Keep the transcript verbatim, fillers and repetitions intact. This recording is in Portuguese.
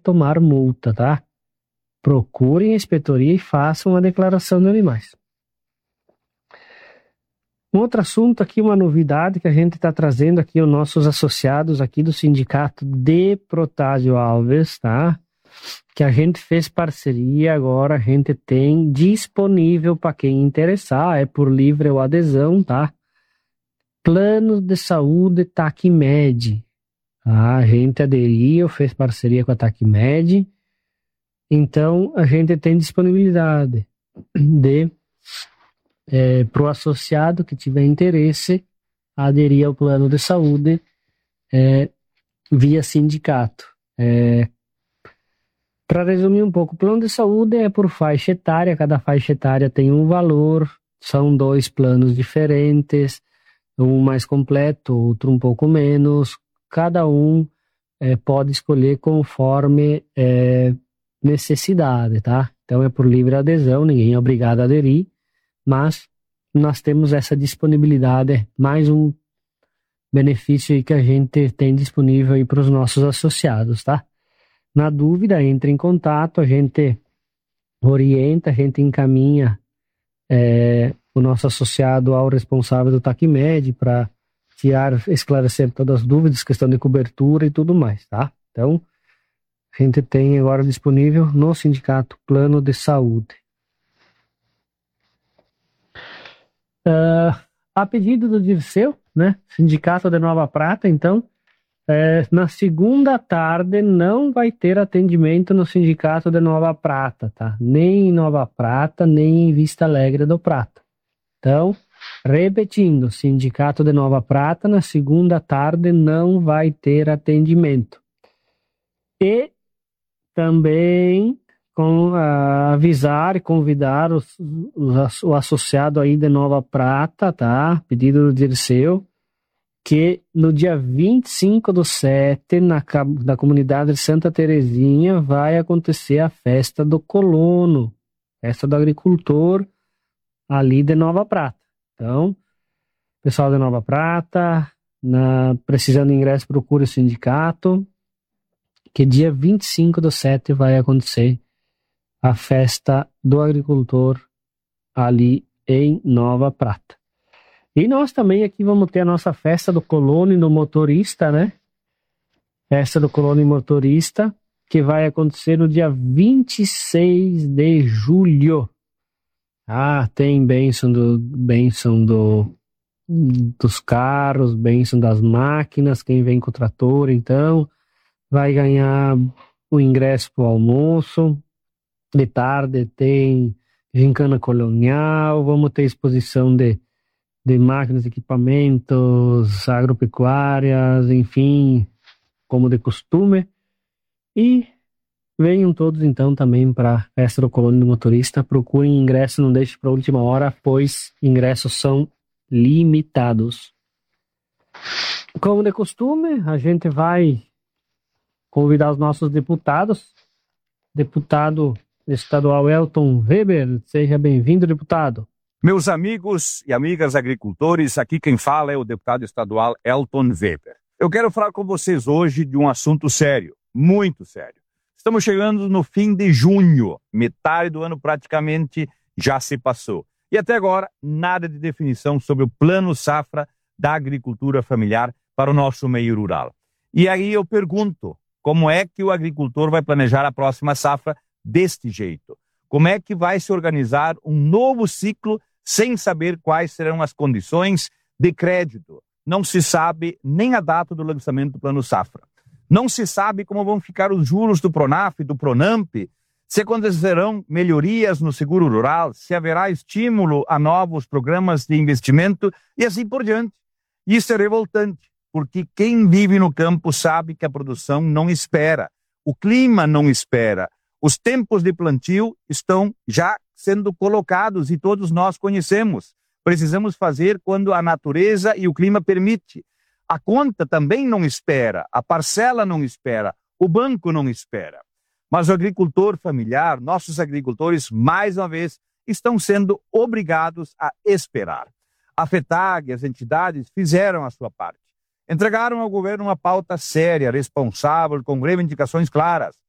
tomar multa, tá? Procurem a inspetoria e façam a declaração de animais. Um outro assunto aqui, uma novidade que a gente está trazendo aqui, os nossos associados aqui do sindicato de Protásio Alves, tá? Que a gente fez parceria, agora a gente tem disponível para quem interessar, é por livre ou adesão, tá? Plano de saúde TACMED. Tá? A gente aderiu, fez parceria com a TACMED, então a gente tem disponibilidade de É, para o associado que tiver interesse aderir ao plano de saúde é, via sindicato. É, para resumir um pouco, o plano de saúde é por faixa etária, cada faixa etária tem um valor, são dois planos diferentes, um mais completo, outro um pouco menos, cada um é, pode escolher conforme é, necessidade, tá? Então é por livre adesão, ninguém é obrigado a aderir, mas nós temos essa disponibilidade, mais um benefício aí que a gente tem disponível aí para os nossos associados, tá? Na dúvida, entre em contato, a gente orienta, a gente encaminha é, o nosso associado ao responsável do TACMED para tirar, esclarecer todas as dúvidas, questão de cobertura e tudo mais, tá? Então, a gente tem agora disponível no sindicato Plano de Saúde. Uh, a pedido do Dirceu, né, Sindicato de Nova Prata, então, é, na segunda tarde não vai ter atendimento no Sindicato de Nova Prata, tá? Nem em Nova Prata, nem em Vista Alegre do Prata. Então, repetindo, Sindicato de Nova Prata, na segunda tarde não vai ter atendimento. E também com, uh, avisar e convidar os, os, o associado aí de Nova Prata, tá? Pedido do Dirceu, que no dia vinte e cinco do sete, na, na comunidade de Santa Terezinha, vai acontecer a festa do colono, festa do agricultor ali de Nova Prata. Então, pessoal de Nova Prata, na, precisando de ingresso, procure o sindicato, que dia vinte e cinco do sete vai acontecer a festa do agricultor ali em Nova Prata. E nós também aqui vamos ter a nossa festa do colono e do motorista, né? Festa do colono e motorista, que vai acontecer no dia vinte e seis de julho. Ah, tem bênção do, bênção do, dos carros, bênção das máquinas, quem vem com o trator, então, vai ganhar o ingresso para o almoço. De tarde tem gincana colonial, vamos ter exposição de, de máquinas, equipamentos, agropecuárias, enfim, como de costume. E venham todos então também para a festa do colono do motorista. Procurem ingresso, não deixe para a última hora, pois ingressos são limitados. Como de costume, a gente vai convidar os nossos deputados. Deputado estadual Elton Weber, seja bem-vindo, deputado. Meus amigos e amigas agricultores, aqui quem fala é o deputado estadual Elton Weber. Eu quero falar com vocês hoje de um assunto sério, muito sério. Estamos chegando no fim de junho, metade do ano praticamente já se passou. E até agora, nada de definição sobre o plano safra da agricultura familiar para o nosso meio rural. E aí eu pergunto, como é que o agricultor vai planejar a próxima safra deste jeito? Como é que vai se organizar um novo ciclo sem saber quais serão as condições de crédito? Não se sabe nem a data do lançamento do Plano Safra. Não se sabe como vão ficar os juros do Pronaf, do Pronamp, se acontecerão melhorias no seguro rural, se haverá estímulo a novos programas de investimento e assim por diante. Isso é revoltante, porque quem vive no campo sabe que a produção não espera, o clima não espera. Os tempos de plantio estão já sendo colocados e todos nós conhecemos. Precisamos fazer quando a natureza e o clima permite. A conta também não espera, a parcela não espera, o banco não espera. Mas o agricultor familiar, nossos agricultores, mais uma vez, estão sendo obrigados a esperar. A FETAG e as entidades fizeram a sua parte. Entregaram ao governo uma pauta séria, responsável, com reivindicações claras.